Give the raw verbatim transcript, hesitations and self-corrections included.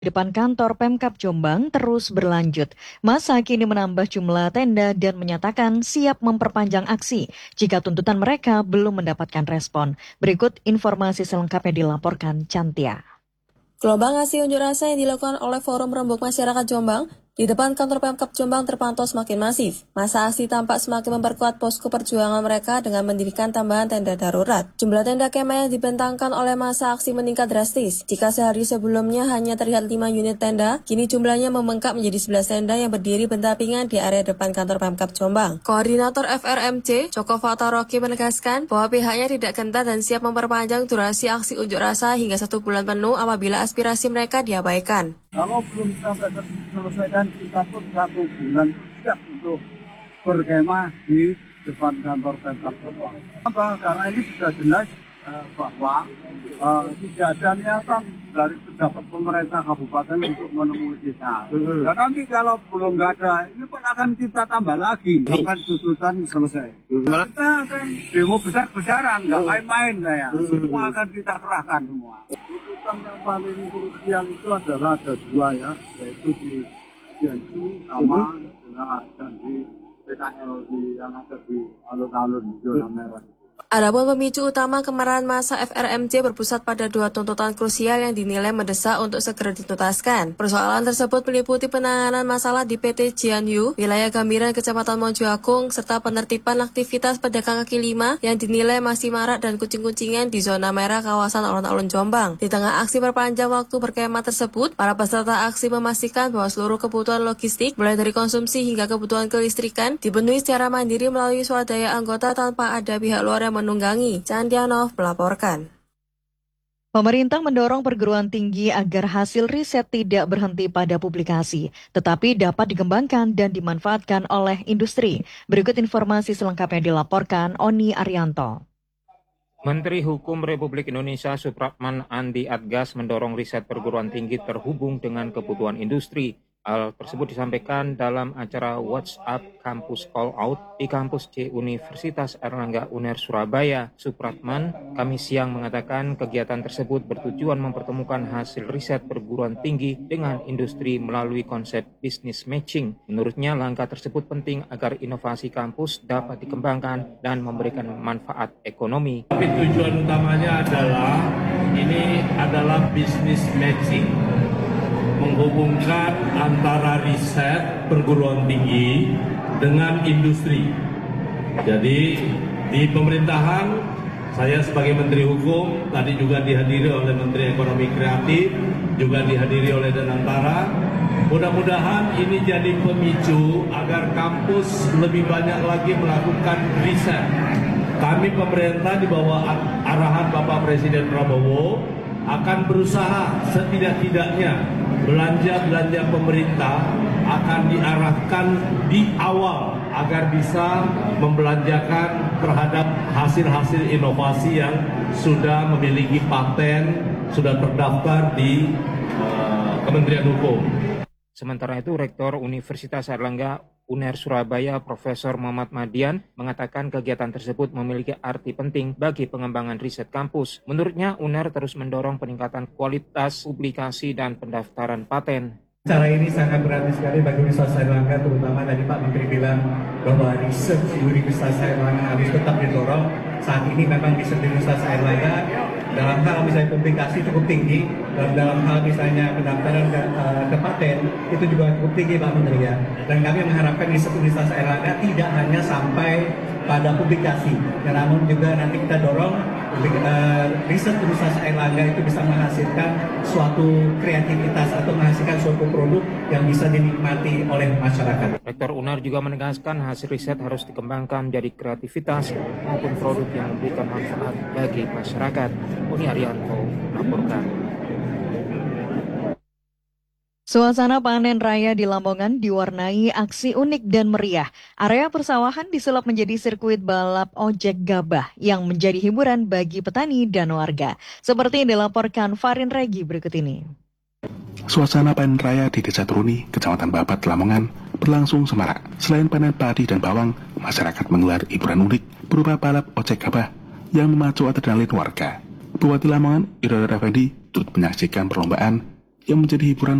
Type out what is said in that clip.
Di depan kantor Pemkab Jombang terus berlanjut. Massa kini menambah jumlah tenda dan menyatakan siap memperpanjang aksi jika tuntutan mereka belum mendapatkan respon. Berikut informasi selengkapnya dilaporkan Cantia. Gelombang aksi unjuk rasa yang dilakukan oleh Forum Rembuk Masyarakat Jombang di depan kantor Pemkab Jombang terpantau semakin masif. Masa aksi tampak semakin memperkuat posko perjuangan mereka dengan mendirikan tambahan tenda darurat. Jumlah tenda kemah yang dibentangkan oleh masa aksi meningkat drastis. Jika sehari sebelumnya hanya terlihat lima unit tenda, kini jumlahnya membengkak menjadi sebelas tenda yang berdiri berdampingan di area depan kantor Pemkab Jombang. Koordinator F R M C, Joko Fataroki menegaskan bahwa pihaknya tidak gentar dan siap memperpanjang durasi aksi unjuk rasa hingga satu bulan penuh apabila aspirasi mereka diabaikan. Kalau belum sampai selesaikan, kita pun satu bulan siap untuk berkemah di depan kantor Pemkab Jombang. Karena ini sudah jelas eh, bahwa eh, tidak ada niatan dari pejabat pemerintah kabupaten untuk menemui kita. Hmm. Dan nanti kalau belum nggak ada, ini pun akan kita tambah lagi. Bahkan tuntutan selesai. Hmm. Kita akan demo besar-besaran, nggak main-main ya. Hmm. Semua akan kita kerahkan semua. Tuntutan yang paling krusial itu adalah ada dua ya, yaitu di G N C sama dengan dan di P K L di yang ada di alun-alun zona merah. Adapun pemicu utama kemarahan massa F R M C berpusat pada dua tuntutan krusial yang dinilai mendesak untuk segera dituntaskan. Persoalan tersebut meliputi penanganan masalah di P T Jianyu, wilayah Gambiran, Kecamatan Mojoagung, serta penertiban aktivitas pedagang kaki lima yang dinilai masih marak dan kucing-kucingan di zona merah kawasan alun-alun Jombang. Di tengah aksi perpanjang waktu berkemah tersebut, para peserta aksi memastikan bahwa seluruh kebutuhan logistik, mulai dari konsumsi hingga kebutuhan kelistrikan, dipenuhi secara mandiri melalui swadaya anggota tanpa ada pihak luar yang menunggangi. Candianov melaporkan. Pemerintah mendorong perguruan tinggi agar hasil riset tidak berhenti pada publikasi, tetapi dapat dikembangkan dan dimanfaatkan oleh industri. Berikut informasi selengkapnya dilaporkan Oni Arianto. Menteri Hukum Republik Indonesia Supratman Andi Adgas mendorong riset perguruan tinggi terhubung dengan kebutuhan industri. Hal tersebut disampaikan dalam acara WhatsApp Kampus All Out di kampus C Universitas Airlangga U N E R Surabaya. Supratman Kamis siang mengatakan kegiatan tersebut bertujuan mempertemukan hasil riset perguruan tinggi dengan industri melalui konsep business matching. Menurutnya langkah tersebut penting agar inovasi kampus dapat dikembangkan dan memberikan manfaat ekonomi. Tapi tujuan utamanya adalah ini adalah business matching. Menghubungkan antara riset perguruan tinggi dengan industri. Jadi di pemerintahan saya sebagai Menteri Hukum tadi juga dihadiri oleh Menteri Ekonomi Kreatif, juga dihadiri oleh Danantara. Mudah-mudahan ini jadi pemicu agar kampus lebih banyak lagi melakukan riset. Kami pemerintah di bawah arahan Bapak Presiden Prabowo akan berusaha setidak-tidaknya belanja-belanja pemerintah akan diarahkan di awal agar bisa membelanjakan terhadap hasil-hasil inovasi yang sudah memiliki paten, sudah terdaftar di uh, Kementerian Hukum. Sementara itu, Rektor Universitas Airlangga U N E R Surabaya Profesor Muhammad Madian mengatakan kegiatan tersebut memiliki arti penting bagi pengembangan riset kampus. Menurutnya, U N E R terus mendorong peningkatan kualitas publikasi dan pendaftaran paten. Cara ini sangat berarti sekali bagi Universitas Airlangga, terutama tadi Pak Menteri bilang bahwa riset di Universitas Airlangga harus tetap didorong. Saat ini memang riset di Universitas Airlangga dalam hal misalnya publikasi cukup tinggi, dan dalam hal misalnya pendaftaran ke, uh, ke paten itu juga cukup tinggi Pak Menteri ya. Dan kami mengharapkan riset Universitas Airlangga tidak hanya sampai pada publikasi, ya, namun juga nanti kita dorong uh, riset Universitas Airlangga itu bisa menghasilkan suatu kreativitas atau menghasilkan suatu produk yang bisa dinikmati oleh masyarakat. Rektor U N E R juga menegaskan hasil riset harus dikembangkan menjadi kreativitas maupun produk yang memberikan manfaat bagi masyarakat. Oni Arianto melaporkan. Suasana panen raya di Lamongan diwarnai aksi unik dan meriah. Area persawahan disulap menjadi sirkuit balap ojek gabah yang menjadi hiburan bagi petani dan warga. Seperti yang dilaporkan Farin Regi berikut ini. Suasana panen raya di Desa Truni, Kecamatan Babat, Lamongan berlangsung semarak. Selain panen padi dan bawang, masyarakat menggelar hiburan unik berupa balap ojek gabah yang memacu adrenalin warga. Bupati Lamongan, Irada Effendi, turut menyaksikan perlombaan yang menjadi hiburan